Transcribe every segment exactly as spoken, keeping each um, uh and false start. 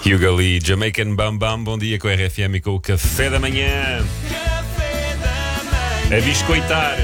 Hugo Lee, Jamaican Bam Bam, bom dia com a R F M e com o Café da Manhã. A biscoitar.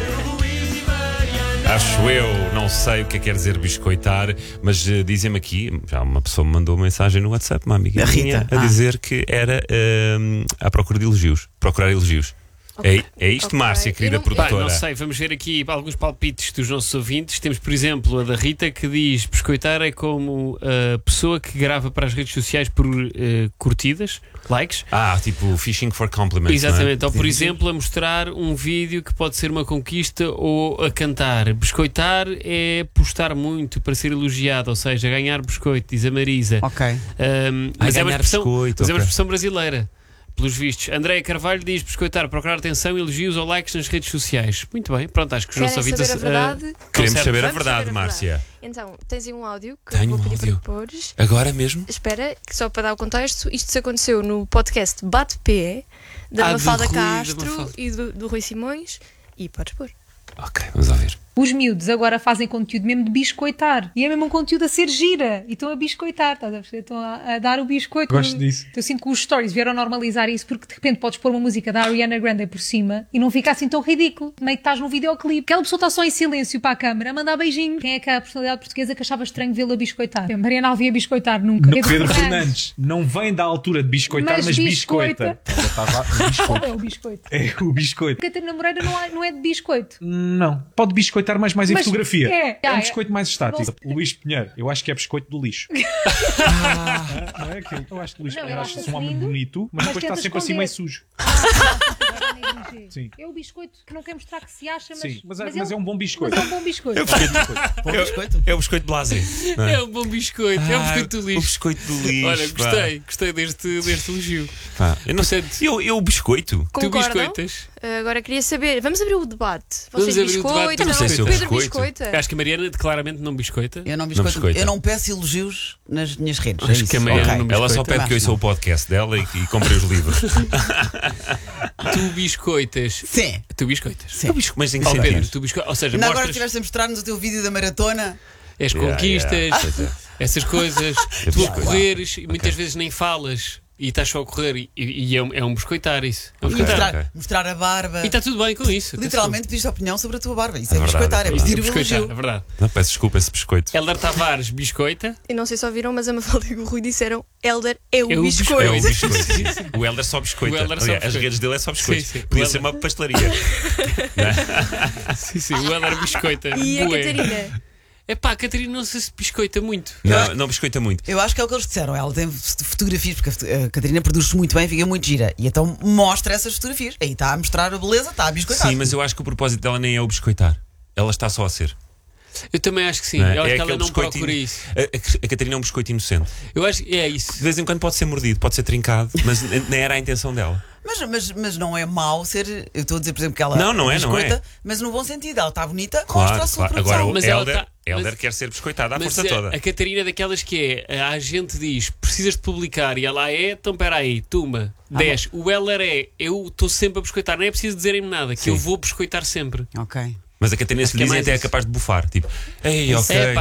Acho eu, não sei o que é que quer dizer biscoitar, mas uh, dizem-me aqui, já uma pessoa me mandou uma mensagem no WhatsApp, uma amiga a minha, Rita. a Ah. dizer que era uh, à procura de elogios, procurar elogios. Okay. É, é isto, Okay. Márcia, querida Eu não- produtora? Pá, não sei, vamos ver aqui alguns palpites dos nossos ouvintes. Temos, por exemplo, a da Rita que diz: biscoitar é como a pessoa que grava para as redes sociais por uh, curtidas, likes. Ah, tipo fishing for compliments. Exatamente, não é? ou por exemplo a mostrar um vídeo que pode ser uma conquista ou a cantar. Biscoitar é postar muito para ser elogiado, ou seja, ganhar biscoito, diz a Marisa. Ok. Um, Ah, mas é uma ganhar expressão, biscoito, mas é uma ok. expressão brasileira, pelos vistos. Andréia Carvalho diz: biscoitar, procurar atenção, elogios ou likes nas redes sociais. Muito bem, pronto, acho que os Querem nossos ouvintes saber a verdade? uh, Queremos certo. saber a Vamos verdade, saber a Márcia. Então, tens aí um áudio que Tenho eu vou um pedir áudio. para pôres. Agora mesmo? Espera, que só para dar o contexto, isto se aconteceu no podcast Bate-Pé da Ah, do Mafalda Rui, da Castro Mafalda. e do, do Rui Simões. E podes pôr. Ok, vamos ouvir. Os miúdos agora fazem conteúdo mesmo de biscoitar. E é mesmo um conteúdo a ser gira. E estão a biscoitar, estás a perceber? Estão a, a dar o biscoito. Gosto disso. Eu sinto que os stories vieram normalizar isso porque de repente podes pôr uma música da Ariana Grande por cima e não fica assim tão ridículo. Meio que estás num videoclipe. Aquela pessoa está só em silêncio para a câmara a mandar beijinho. Quem é que é a personalidade portuguesa que achava estranho vê-la biscoitar? A Mariana Alvia biscoitar nunca. No Pedro Pedro Fernandes. Fernandes não vem da altura de biscoitar, mas, Mas biscoita. biscoita. Ela estava a biscoito. Qual é o biscoito? É o biscoito. Catarina Moreira não é, não é de biscoito. Não. Pode biscoitar mais, mais em Mas fotografia. é. É um Ah, biscoito mais estático. não- Luís Pinheiro, eu acho que é biscoito do lixo. Ah, não é aquilo. Eu acho que Luís Não, eu Pinheiro acho acha-se um homem lindo, bonito, mas, mas depois está tenta sempre assim meio esconder. sujo. Sim. Sim. É o biscoito que não quer mostrar que se acha, mas, Sim, mas, é, mas mas ele- é um bom biscoito. mas é um bom biscoito. Bom biscoito. É o biscoito blasé. não é? É um bom biscoito, é um biscoito do O lixo. biscoito do lixo. Olha, pá. gostei, gostei deste, deste elogio. Pá, eu não sei. Portanto, Eu, eu biscoito. tu Concordam? biscoitas? Agora queria saber, vamos abrir o debate. Vamos Vocês abrir o debate. biscoitam? Eu não sei se eu Pedro biscoito. biscoita? Acho que a Mariana claramente não biscoita. Eu não, Não biscoito, biscoita. eu não peço elogios nas minhas redes. Acho é isso. que a Mariana Ok. não Ela só biscoita. pede que eu ouça o podcast dela e, e comprei os livros. Tu biscoitas. Sim. Tu biscoitas. Sim. Eu bisco- Mas em que Ó, Pedro, sentido? tu biscoitas. Ou seja, Ainda agora mostras estiveste a mostrar-nos o teu vídeo da maratona. as Yeah, conquistas, yeah, pois é. essas coisas, tu a biscoito. correres e muitas vezes nem falas e estás só a correr e, e é, um, é um biscoitar isso. É um E biscoitar. mostrar, ok. mostrar a barba. E está tudo bem com isso. Literalmente pediste a opinião sobre a tua barba. Isso é, É verdade, biscoitar, é é verdade. pedir o Biscoitar, elogio. é verdade. Não, peço desculpa esse biscoito. Helder Tavares biscoita. E não sei se ouviram, mas a Mafalda e o Rui disseram Helder é o É o biscoito. É o biscoito. O Helder só biscoita. O Helder só Aliás, as biscoita. redes dele é só biscoito. Sim, sim. Podia O ser Helder- uma pastelaria. Sim, sim, o Helder biscoita. E a Bué. Catarina? É pá, a Catarina não sei se biscoita muito. Não, não biscoita muito. Eu acho que é o que eles disseram. Ela tem fotografias, porque a foto- a Catarina produz-se muito bem, fica muito gira. E então mostra essas fotografias. Aí está a mostrar a beleza, está a biscoitar. Sim, mas eu acho que o propósito dela nem é o biscoitar. Ela está só a ser. Eu também acho que sim. Não é? Eu acho É que ela aquele não biscoitinho- procura isso. A, a- a Catarina é um biscoito inocente. Eu acho que é isso. De vez em quando pode ser mordido, pode ser trincado, mas n- nem era a intenção dela. Mas, mas, mas não é mau ser. Eu estou a dizer, por exemplo, que ela Não, não é, não biscoita, é. mas no bom sentido. Ela está bonita, mostra Claro, a sua claro. produção. Agora o Mas ela Helder, tá- Helder mas- quer ser biscoitado à Mas força a, toda. a Catarina é daquelas que é, a gente diz, precisas de publicar e ela é, então espera aí, tuma, dez. O Helder é, eu estou sempre a biscoitar, não é preciso dizerem-me nada, que Sim. eu vou biscoitar sempre. Ok. Mas a Catarina, se Acho lhe que é dizem, mais até é isso. capaz de bufar. Tipo, ei, É, ok. pá,